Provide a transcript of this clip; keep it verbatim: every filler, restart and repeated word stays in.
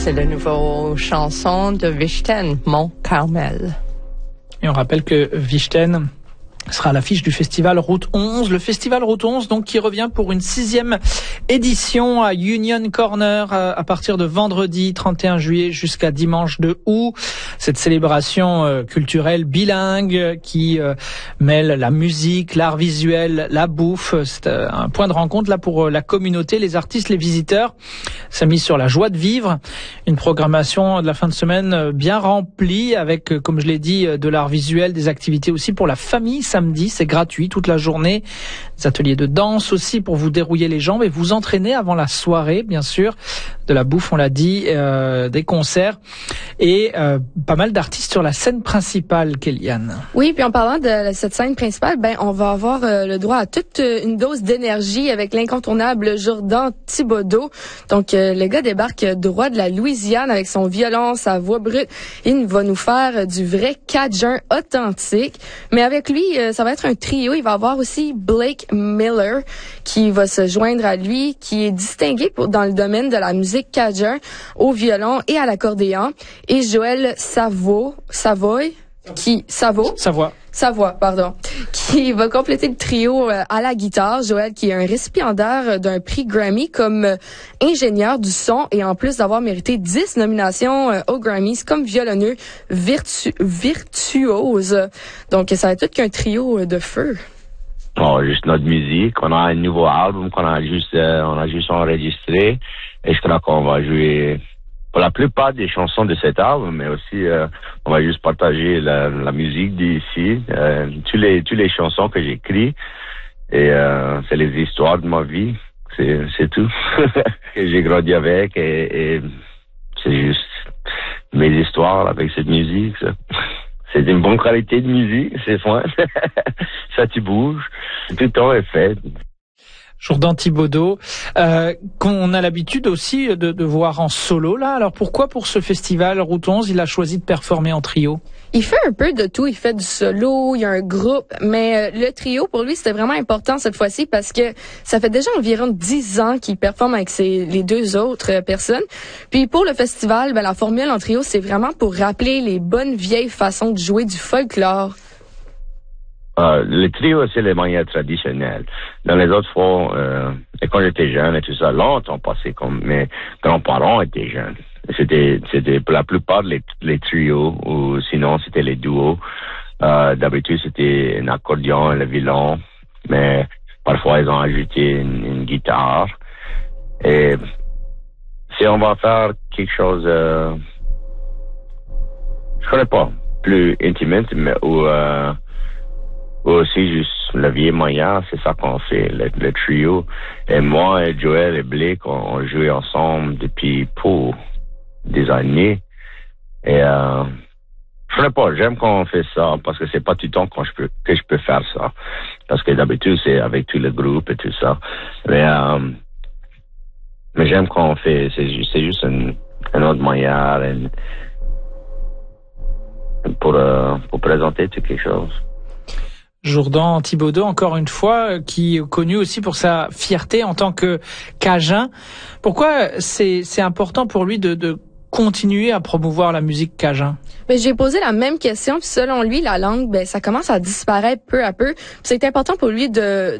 c'est la nouvelle chanson de Vichten, Mont Carmel. Et on rappelle que Vichten sera à l'affiche du festival Route onze. Le festival Route onze, donc, qui revient pour une sixième édition à Union Corner à partir de vendredi trente et un juillet jusqu'à dimanche deux août. Cette célébration culturelle bilingue qui mêle la musique, l'art visuel, la bouffe. C'est un point de rencontre là pour la communauté, les artistes, les visiteurs. Ça mise sur la joie de vivre. Une programmation de la fin de semaine bien remplie avec, comme je l'ai dit, de l'art visuel, des activités aussi pour la famille. Samedi, c'est gratuit toute la journée. Des ateliers de danse aussi pour vous dérouiller les jambes et vous entraîner avant la soirée, bien sûr. De la bouffe, on l'a dit, euh, des concerts et euh, pas mal d'artistes sur la scène principale, Kéliane. Oui, puis en parlant de cette scène principale, ben on va avoir euh, le droit à toute une dose d'énergie avec l'incontournable Jourdan Thibodeau. Donc euh, le gars débarque droit de la Louisiane avec son violon, sa voix brute. Il va nous faire du vrai cajun authentique. Mais avec lui, euh, ça va être un trio. Il va avoir aussi Blake Miller qui va se joindre à lui, qui est distingué pour, dans le domaine de la musique cajun au violon et à l'accordéon, et Joël Savo, Savoy, qui Savo, Savoie. Savoie, pardon, qui va compléter le trio euh, à la guitare. Joël qui est un récipiendaire d'un prix Grammy comme euh, ingénieur du son et en plus d'avoir mérité dix nominations euh, aux Grammys comme violonneux virtu- virtuose. Donc ça va être tout qu'un trio euh, de feu. Oh, juste notre musique. On a un nouveau album qu'on a juste, euh, on a juste enregistré. Et je crois qu'on va jouer pour la plupart des chansons de cet album, mais aussi, euh, on va juste partager la, la musique d'ici, euh, tous les, tous les chansons que j'écris. Et, euh, c'est les histoires de ma vie. C'est, c'est tout. Que j'ai grandi avec et, et c'est juste mes histoires avec cette musique, ça. C'est une bonne qualité de musique, c'est fun. Ça, tu bouges. Tout le temps est fait. Jourdan Thibodeau, euh, qu'on a l'habitude aussi de, de voir en solo, là. Alors pourquoi pour ce festival Route onze, il a choisi de performer en trio? Il fait un peu de tout. Il fait du solo, il y a un groupe, mais euh, le trio, pour lui, c'était vraiment important cette fois-ci parce que ça fait déjà environ dix ans qu'il performe avec ses, les deux autres euh, personnes. Puis pour le festival, ben, la formule en trio, c'est vraiment pour rappeler les bonnes vieilles façons de jouer du folklore. Euh, le trio, c'est les manières traditionnelles. Dans les autres fois, euh, et quand j'étais jeune et tout ça, longtemps passé, comme mes grands-parents étaient jeunes. C'était, c'était pour la plupart les, les trios, ou sinon c'était les duos. Euh, d'habitude, c'était un accordion, le violon, mais parfois ils ont ajouté une, une guitare. Et si on va faire quelque chose, euh, je connais pas, plus intime, mais ou euh, ou aussi juste la vieille moyen, c'est ça qu'on fait, le, le trio. Et moi et Joël et Blake, on, on jouait ensemble depuis pour des années. Et euh, je sais pas, j'aime quand on fait ça, parce que c'est pas tout le temps quand je peux, que je peux faire ça. Parce que d'habitude, c'est avec tout le groupe et tout ça. Mais, euh, mais j'aime quand on fait, c'est, c'est juste une, une autre manière une, pour, euh, pour présenter tout quelque chose. Jourdan Thibodeau, encore une fois, qui est connu aussi pour sa fierté en tant que Cajun. Pourquoi c'est, c'est important pour lui de, de continuer à promouvoir la musique Cajun? Ben, j'ai posé la même question, puis selon lui, la langue, ben, ça commence à disparaître peu à peu. Puis c'est important pour lui de